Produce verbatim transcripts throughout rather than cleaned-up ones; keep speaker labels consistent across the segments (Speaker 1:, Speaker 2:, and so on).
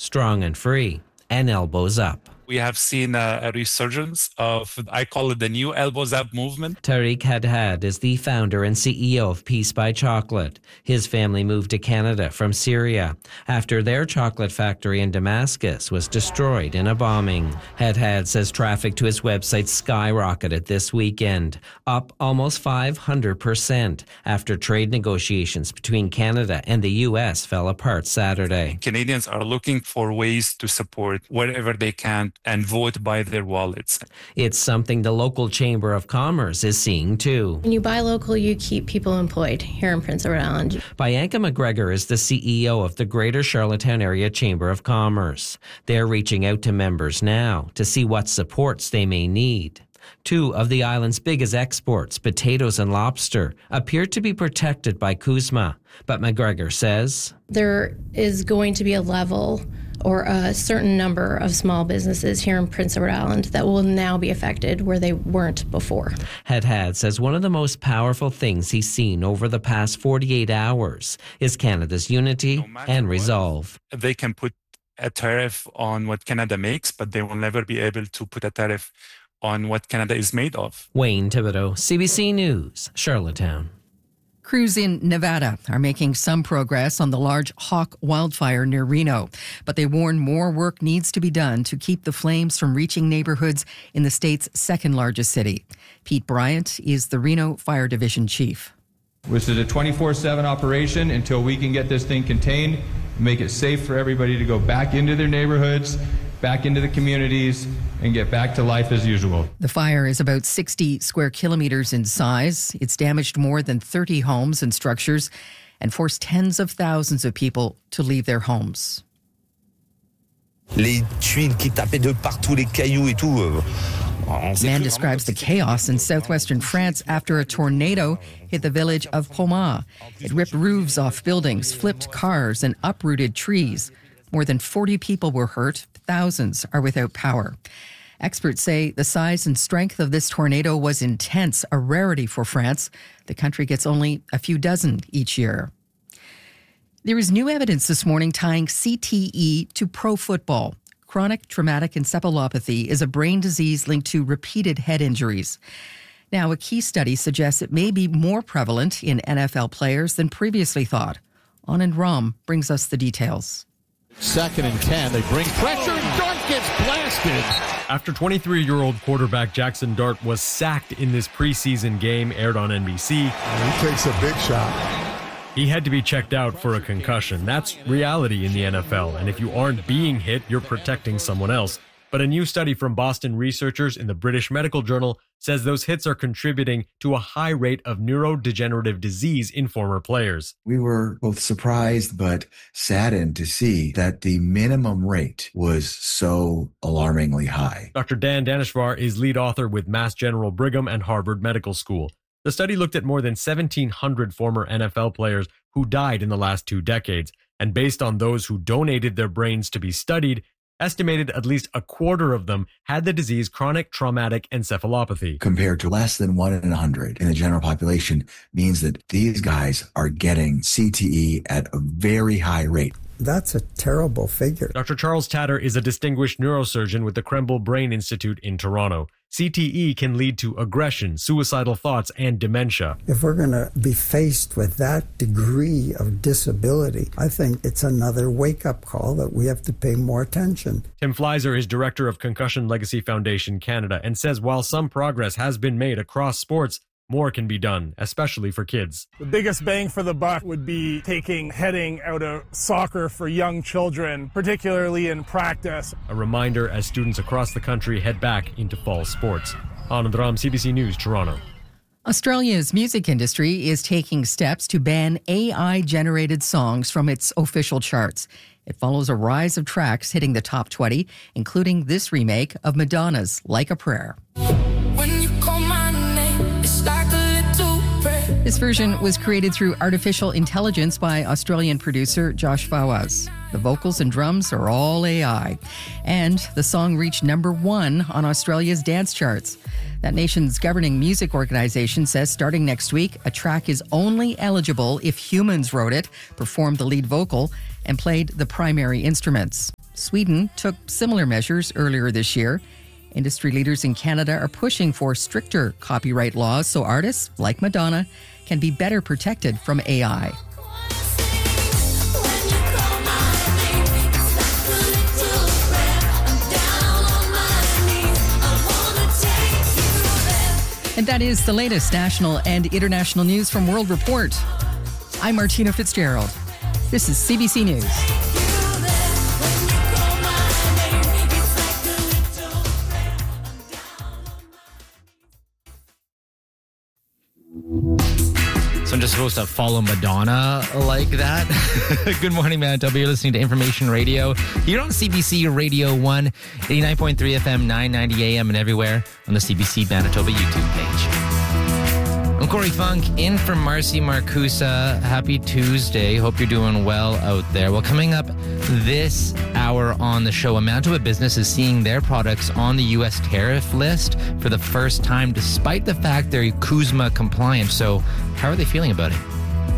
Speaker 1: Strong and Free, and Elbows Up.
Speaker 2: We have seen a, a resurgence of, I call it the new Elbows Up movement.
Speaker 1: Tariq Hadhad is the founder and C E O of Peace by Chocolate. His family moved to Canada from Syria after their chocolate factory in Damascus was destroyed in a bombing. Hadhad says traffic to his website skyrocketed this weekend, up almost five hundred percent after trade negotiations between Canada and the U S fell apart Saturday.
Speaker 2: Canadians are looking for ways to support wherever they can and vote by their wallets.
Speaker 1: It's something the local Chamber of Commerce is seeing too.
Speaker 3: When you buy local, you keep people employed here in Prince Edward Island.
Speaker 1: Bianca McGregor is the C E O of the Greater Charlottetown Area Chamber of Commerce. They're reaching out to members now to see what supports they may need. Two of the island's biggest exports, potatoes and lobster, appear to be protected by CUSMA. But McGregor says
Speaker 3: there is going to be a level or a certain number of small businesses here in Prince Edward Island that will now be affected where they weren't before.
Speaker 1: Hadhad says one of the most powerful things he's seen over the past forty-eight hours is Canada's unity no and resolve.
Speaker 2: What, they can put a tariff on what Canada makes, but they will never be able to put a tariff on what Canada is made of.
Speaker 1: Wayne Thibodeau, C B C News, Charlottetown.
Speaker 4: Crews in Nevada are making some progress on the large Hawk wildfire near Reno, but they warn more work needs to be done to keep the flames from reaching neighborhoods in the state's second largest city. Pete Bryant is the Reno Fire Division chief.
Speaker 5: This is a twenty-four seven operation until we can get this thing contained, make it safe for everybody to go back into their neighborhoods, back into the communities, and get back to life as usual.
Speaker 4: The fire is about sixty square kilometers in size. It's damaged more than thirty homes and structures and forced tens of thousands of people to leave their homes.
Speaker 6: Les tuiles qui tapaient de partout, les cailloux et tout.
Speaker 4: Man describes the chaos in southwestern France after a tornado hit the village of Pomar. It ripped roofs off buildings, flipped cars, and uprooted trees. More than forty people were hurt. Thousands are without power. Experts say the size and strength of this tornado was intense, a rarity for France. The country gets only a few dozen each year. There is new evidence this morning tying C T E to pro football. Chronic traumatic encephalopathy is a brain disease linked to repeated head injuries. Now, a key study suggests it may be more prevalent in N F L players than previously thought. Anand Ram brings us the details.
Speaker 7: Second and ten, they bring pressure, and Dart gets blasted.
Speaker 8: After twenty-three-year-old quarterback Jackson Dart was sacked in this preseason game aired on N B C.
Speaker 7: He takes a big shot.
Speaker 8: He had to be checked out for a concussion. That's reality in the N F L, and if you aren't being hit, you're protecting someone else. But a new study from Boston researchers in the British Medical Journal says those hits are contributing to a high rate of neurodegenerative disease in former players.
Speaker 9: We were both surprised but saddened to see that the minimum rate was so alarmingly high.
Speaker 8: Doctor Dan Daneshvar is lead author with Mass General Brigham and Harvard Medical School. The study looked at more than seventeen hundred former N F L players who died in the last two decades, and based on those who donated their brains to be studied, estimated at least a quarter of them had the disease chronic traumatic encephalopathy.
Speaker 9: Compared to less than one in a hundred in the general population means that these guys are getting C T E at a very high rate.
Speaker 10: That's a terrible figure.
Speaker 8: Doctor Charles Tatter is a distinguished neurosurgeon with the Krembil Brain Institute in Toronto. C T E can lead to aggression, suicidal thoughts, and dementia.
Speaker 10: If we're going to be faced with that degree of disability, I think it's another wake-up call that we have to pay more attention.
Speaker 8: Tim Fleiser is director of Concussion Legacy Foundation Canada and says while some progress has been made across sports, more can be done, especially for kids.
Speaker 11: The biggest bang for the buck would be taking heading out of soccer for young children, particularly in practice.
Speaker 8: A reminder as students across the country head back into fall sports. Anand Ram, C B C News, Toronto.
Speaker 4: Australia's music industry is taking steps to ban A I-generated songs from its official charts. It follows a rise of tracks hitting the top twenty, including this remake of Madonna's Like a Prayer.
Speaker 12: When you call my name, it's like a little prayer.
Speaker 4: This version was created through artificial intelligence by Australian producer Josh Fawaz. The vocals and drums are all A I. And the song reached number one on Australia's dance charts. That nation's governing music organization says starting next week, a track is only eligible if humans wrote it, performed the lead vocal, and played the primary instruments. Sweden took similar measures earlier this year. Industry leaders in Canada are pushing for stricter copyright laws so artists, like Madonna, can be better protected from A I. And that is the latest national and international news from World Report. I'm Martina Fitzgerald. This is C B C News.
Speaker 13: So I'm just supposed to follow Madonna like that? Good morning, Manitoba. You're listening to Information Radio. You're on C B C Radio one, eighty-nine point three F M, nine ninety A M, and everywhere on the C B C Manitoba YouTube page. I'm Corey Funk, in for Marcy Marcusa. Happy Tuesday. Hope you're doing well out there. Well, coming up this hour on the show, a Manitoba business is seeing their products on the U S tariff list for the first time, despite the fact they're CUSMA compliant. So how are they feeling about it?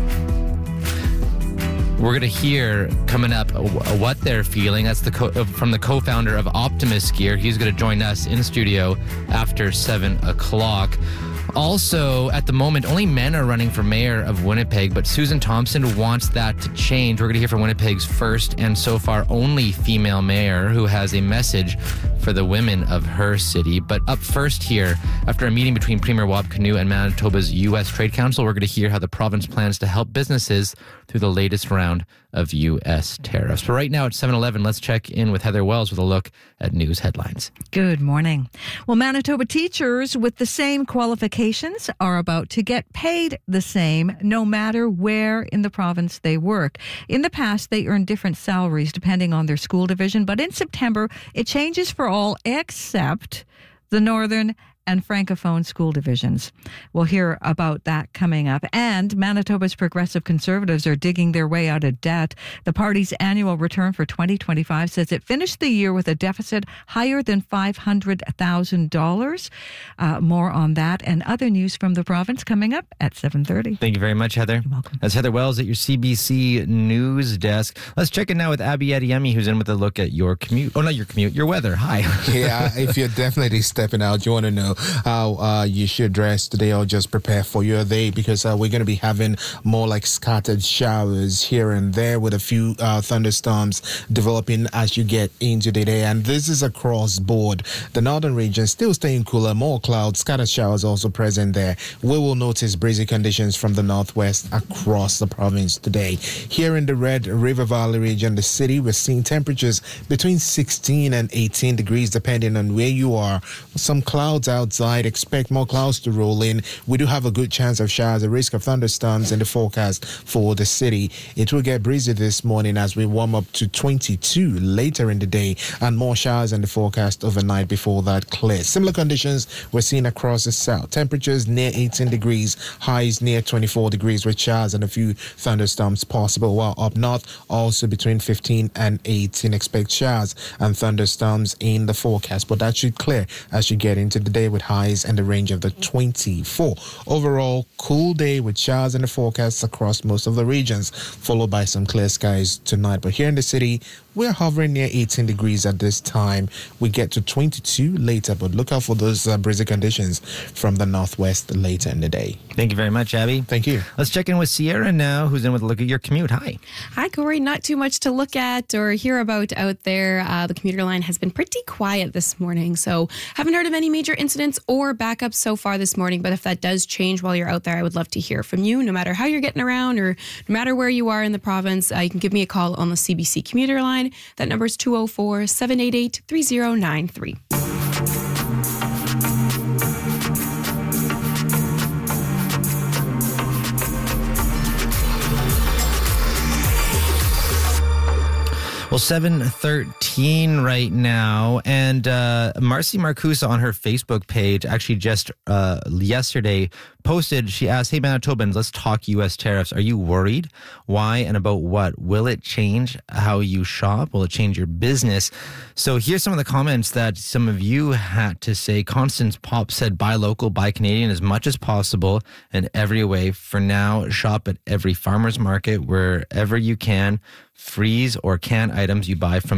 Speaker 13: We're going to hear coming up what they're feeling. That's the co- from the co-founder of Optimus Gear. He's going to join us in studio after seven o'clock. Also, at the moment, only men are running for mayor of Winnipeg, but Susan Thompson wants that to change. We're going to hear from Winnipeg's first and so far only female mayor, who has a message for the women of her city. But up first here, after a meeting between Premier Wab Kinew and Manitoba's U S Trade Council, we're going to hear how the province plans to help businesses through the latest round of U S tariffs. But right now at seven eleven, let's check in with Heather Wells with a look at news headlines.
Speaker 14: Good morning. Well, Manitoba teachers with the same qualifications are about to get paid the same no matter where in the province they work. In the past, they earned different salaries depending on their school division, but in September, it changes for all except the Northern and Francophone school divisions. We'll hear about that coming up. And Manitoba's Progressive Conservatives are digging their way out of debt. The party's annual return for twenty twenty-five says it finished the year with a deficit higher than five hundred thousand dollars. Uh, more on that and other news from the province coming up at seven thirty.
Speaker 13: Thank you very much, Heather.
Speaker 14: You're welcome.
Speaker 13: That's Heather Wells at your C B C News Desk. Let's check in now with Abby Adeyemi, who's in with a look at your commute. Oh, not your commute, your weather. Hi.
Speaker 15: Yeah, if you're definitely stepping out, you want to know how uh, you should dress today or just prepare for your day, because uh, we're going to be having more like scattered showers here and there with a few uh, thunderstorms developing as you get into the day. And this is across board. The northern region still staying cooler, more clouds, scattered showers also present there. We will notice breezy conditions from the northwest across the province today. Here in the Red River Valley region, the city, we're seeing temperatures between sixteen and eighteen degrees depending on where you are. Some clouds outside. Expect more clouds to roll in. We do have a good chance of showers, a risk of thunderstorms in the forecast for the city. It will get breezy this morning as we warm up to twenty-two later in the day, and more showers in the forecast overnight before that clears. Similar conditions we're seeing across the south. Temperatures near eighteen degrees, highs near twenty-four degrees with showers and a few thunderstorms possible, while up north also between fifteen and eighteen. Expect showers and thunderstorms in the forecast, but that should clear as you get into the day with highs and the range of the twenty-four. Overall, cool day with showers in the forecasts across most of the regions, followed by some clear skies tonight. But here in the city, we're hovering near eighteen degrees at this time. We get to twenty-two later, but look out for those uh, breezy conditions from the northwest later in the day.
Speaker 13: Thank you very much, Abby.
Speaker 15: Thank you.
Speaker 13: Let's check in with Sierra now, who's in with a look at your commute. Hi.
Speaker 16: Hi, Corey. Not too much to look at or hear about out there. Uh, the commuter line has been pretty quiet this morning, so haven't heard of any major incidents or backups so far this morning. But if that does change while you're out there, I would love to hear from you. No matter how you're getting around or no matter where you are in the province, uh, you can give me a call on the C B C commuter line. That number is two oh four, seven eight eight, three oh nine three.
Speaker 13: Well, seven thirteen right now, and uh, Marcy Marcusa on her Facebook page actually just uh, yesterday posted, she asked, hey, Manitobans, let's talk U S tariffs. Are you worried? Why and about what? Will it change how you shop? Will it change your business? So here's some of the comments that some of you had to say. Constance Pop said, buy local, buy Canadian as much as possible in every way. For now, shop at every farmer's market wherever you can. Freeze or can items you buy from your local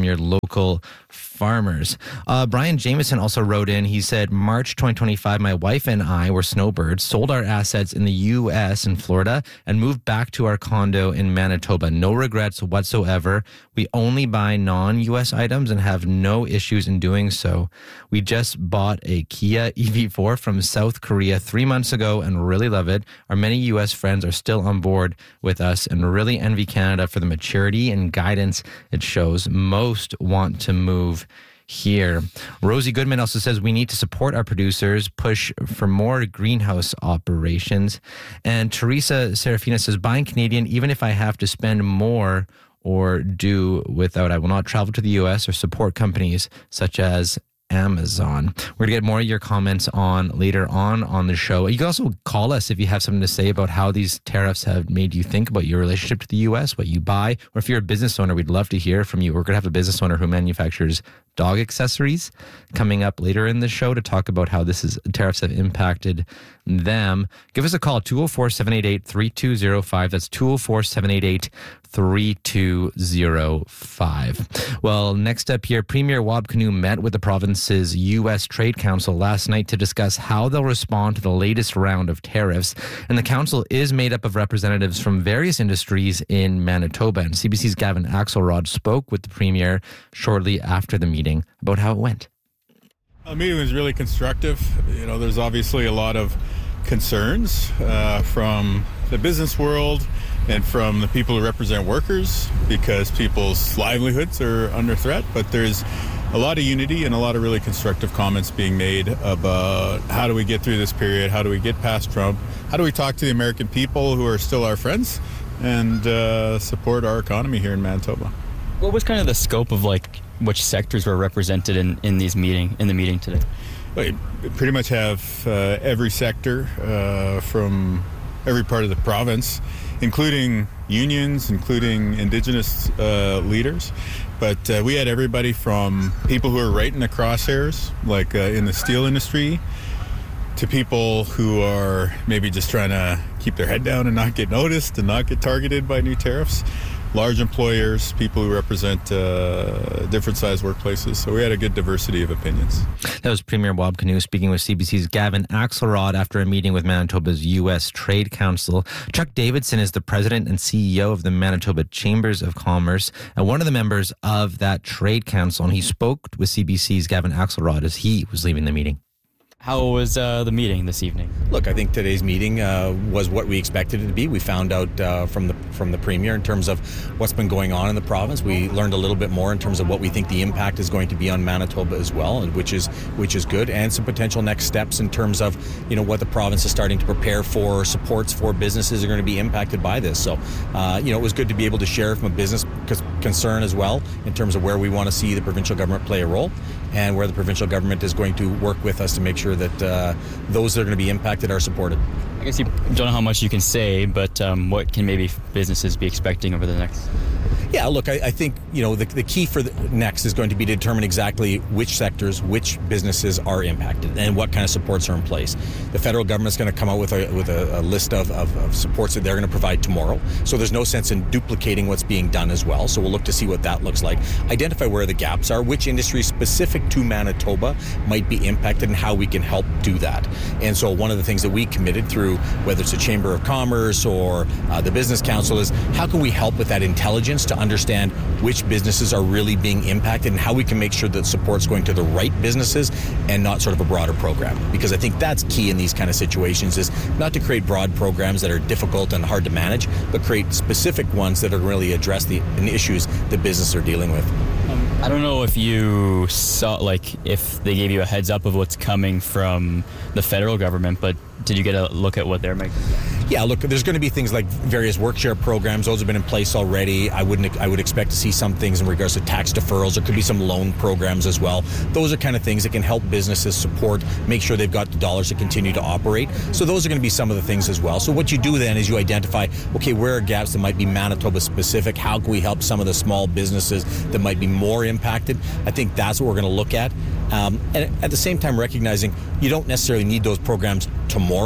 Speaker 13: local farmers. Uh, Brian Jameson also wrote in, he said, March twenty twenty-five, my wife and I were snowbirds, sold our assets in the U S and Florida, and moved back to our condo in Manitoba. No regrets whatsoever. We only buy non-U S items and have no issues in doing so. We just bought a Kia E V four from South Korea three months ago and really love it. Our many U S friends are still on board with us and really envy Canada for the maturity and guidance it shows. Most want to move here. Rosie Goodman also says we need to support our producers, push for more greenhouse operations. And Teresa Serafina says, buying Canadian, even if I have to spend more or do without, I will not travel to the U S or support companies such as Amazon. We're going to get more of your comments on later on on the show. You can also call us if you have something to say about how these tariffs have made you think about your relationship to the U S, what you buy, or if you're a business owner, we'd love to hear from you. We're going to have a business owner who manufactures dog accessories coming up later in the show to talk about how this is tariffs have impacted them. Give us a call, two oh four, seven eight eight, three two oh five. That's two oh four, seven eight eight, three two oh five. Well, next up here, Premier Wab Kinew met with the province's U S Trade Council last night to discuss how they'll respond to the latest round of tariffs. And the council is made up of representatives from various industries in Manitoba. And C B C's Gavin Axelrod spoke with the Premier shortly after the meeting about how it went.
Speaker 17: The meeting was really constructive. You know, there's obviously a lot of concerns uh, from the business world and from the people who represent workers because people's livelihoods are under threat. But there's a lot of unity and a lot of really constructive comments being made about how do we get through this period, how do we get past Trump, how do we talk to the American people who are still our friends and uh, support our economy here in Manitoba.
Speaker 18: What was kind of the scope of like which sectors were represented in, in these meeting in the meeting today?
Speaker 17: Well, you pretty much have uh, every sector uh, from every part of the province, including unions, including Indigenous uh, leaders. But uh, we had everybody from people who are right in the crosshairs, like uh, in the steel industry, to people who are maybe just trying to keep their head down and not get noticed and not get targeted by new tariffs. Large employers, people who represent uh, different sized workplaces. So we had a good diversity of opinions.
Speaker 13: That was Premier Wab Kinew speaking with C B C's Gavin Axelrod after a meeting with Manitoba's U S Trade Council. Chuck Davidson is the president and C E O of the Manitoba Chambers of Commerce and one of the members of that Trade Council. And he spoke with C B C's Gavin Axelrod as he was leaving the meeting.
Speaker 18: How was uh, the meeting this evening?
Speaker 19: Look, I think today's meeting uh, was what we expected it to be. We found out uh, from the from the Premier in terms of what's been going on in the province. We learned a little bit more in terms of what we think the impact is going to be on Manitoba as well, which is which is good, and some potential next steps in terms of you know what the province is starting to prepare for, supports for businesses are going to be impacted by this. So, uh, you know, it was good to be able to share from a business concern as well in terms of where we want to see the provincial government play a role, and where the provincial government is going to work with us to make sure that uh, those that are going to be impacted are supported.
Speaker 18: I guess you don't know how much you can say, but um, what can maybe businesses be expecting over the next?
Speaker 19: Yeah, look, I, I think, you know, the, the key for the next is going to be to determine exactly which sectors, which businesses are impacted and what kind of supports are in place. The federal government's going to come out with a with a, a list of, of, of supports that they're going to provide tomorrow. So there's no sense in duplicating what's being done as well. So we'll look to see what that looks like. Identify where the gaps are, which industries specific to Manitoba might be impacted and how we can help do that. And so one of the things that we committed through, whether it's the Chamber of Commerce or uh, the Business Council, is how can we help with that intelligence to understand which businesses are really being impacted and how we can make sure that support's going to the right businesses and not sort of a broader program. Because I think that's key in these kind of situations, is not to create broad programs that are difficult and hard to manage, but create specific ones that are really address the issues that businesses are dealing with.
Speaker 18: Um, I don't know if you saw, like, if they gave you a heads up of what's coming from the federal government, but did you get a look at what they're making?
Speaker 19: Yeah, look, there's going to be things like various work share programs. Those have been in place already. I wouldn't. I would expect to see some things in regards to tax deferrals. There could be some loan programs as well. Those are kind of things that can help businesses support, make sure they've got the dollars to continue to operate. So those are going to be some of the things as well. So what you do then is you identify, okay, where are gaps that might be Manitoba specific? How can we help some of the small businesses that might be more impacted? I think that's what we're going to look at. Um, and at the same time, recognizing you don't necessarily need those programs tomorrow,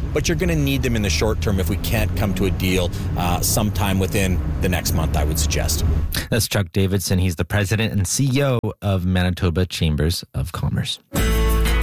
Speaker 19: but you're going to need them in the short term if we can't come to a deal uh, sometime within the next month, I would suggest.
Speaker 13: That's Chuck Davidson. He's the president and C E O of Manitoba Chambers of Commerce.